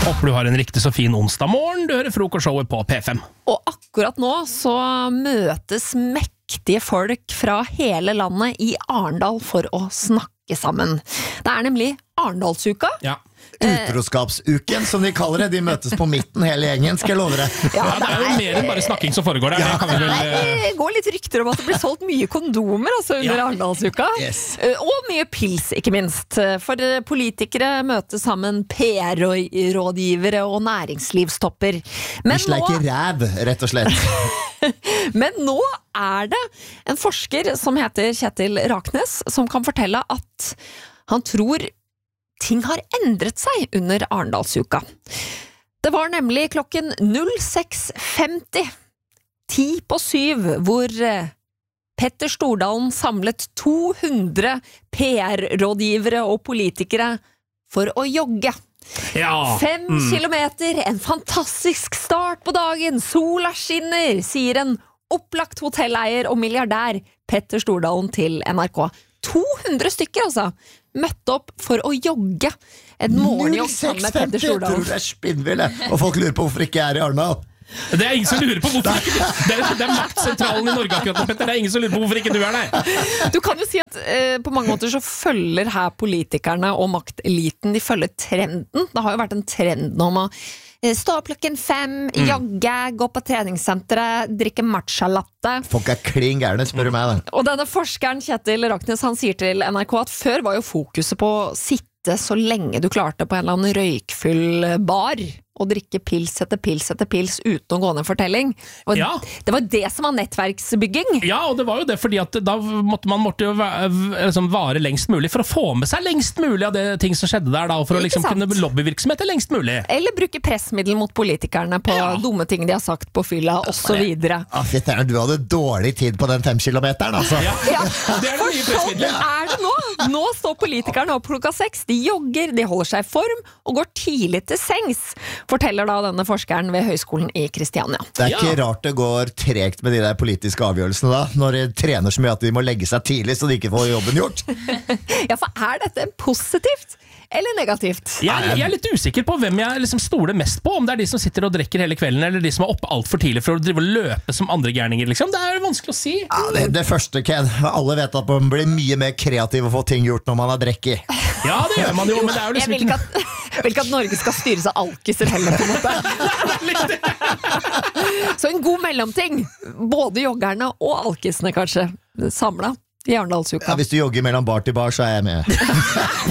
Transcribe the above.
Håper du har en riktig så fin onsdag morgen. Du hører frokostshowet på P5. Og akkurat nå så møtes mektige folk fra hele landet i Arendal for å snakke sammen. Det nemlig Arendalsuka. Ja. Utroskapsuken, som de kaller det. De møtes på midten hele gjengen, skal jeg love deg. Ja, det jo mer enn bare snakking som foregår der. Det kan vi vel... Det går litt rykter om at det blir solgt mye kondomer under Arendalsuka. Yes. Og mye pils, ikke minst. For politikere møter sammen PR-rådgivere og næringslivstopper. Vi sleiker ræv, rett og slett. Men nå det en forsker som heter Kjetil Raknes, som kan fortelle at han tror ting har endret seg under Arendalsuka. Det var nemlig klokken 06:50, 6:50, hvor Petter Stordalen samlet 200 PR-rådgivere og politikere for å jogge. 5 kilometer, en fantastisk start på dagen, sola skinner, sier en opplagt hotelleier og milliardær Petter Stordalen til NRK. 200 stykker altså, møtte opp for å jogge et morgenjogg sammen med Petter Stordalen. Jeg tror det spinnvill, og folk lurer på hvorfor ikke jeg i Arendal. Det ingen som lurer på hvorfor ikke. Det maktsentralen i Norge akkurat nå, Petter. Det ingen som lurer på hvorfor ikke du der. Du kan jo si at på mange måter så følger her politikerne og makteliten, de følger trenden. Det har jo vært en trend om å stå opp klokken 5, jogge, gå på treningssenteret, drikke matcha-latte. Folk kling gærne, spør du meg da. Og denne forskeren Kjetil Raknes, han sier til NRK at før var jo fokuset på å sitte så lenge du klarte på en eller annen røykfull bar og drikke pils etter pils uten å gå ned fortelling. Og det var det som var nettverksbygging. Ja, og det var jo det, fordi at da måtte man vare lengst mulig for å få med seg lengst mulig av det ting som skjedde der, da, og for å kunne lobbyvirksomhet lengst mulig. Eller bruke pressmiddel mot politikerne på dumme ting de har sagt på fylla, og så videre. Du hadde dårlig tid på den 5 kilometeren, altså. Ja, det det nye pressmiddelet. Det nå. Nå står politikerne opp klokka 6, de jogger, de holder seg i form, og går tidlig til sengs, forteller da denne forskeren ved Høgskolen i Kristiania. Det ikke rart det går tregt med de der politiske avgjørelsene da, når de trener så mye at de må legge seg tidlig så de ikke får jobben gjort. Ja, for dette positivt eller negativt? Jeg litt usikker på hvem jeg stoler mest på, om det de som sitter og drikker hele kvelden, eller de som oppe alt for tidlig for å drive og løpe som andre gærninger, liksom. Det vanskelig å si. Ja, det første, Ken. Alle vet at man blir mye mer kreativ og får ting gjort når man har drikk i. Ja, det gjør man jo, men det jo liksom ikke... Jeg vil ikke at Norge skal styres av alkiser heller, på en måte. Så en god mellomting. Både joggerne og alkisene, kanskje. Samlet i Arendalsuka. Ja, hvis du jogger mellom bar til bar, så jeg med.